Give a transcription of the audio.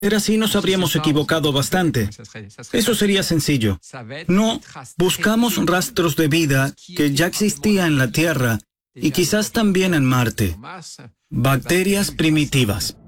ser así, nos habríamos equivocado bastante. Eso sería sencillo. No, buscamos rastros de vida que ya existía en la Tierra y quizás también en Marte. Bacterias primitivas.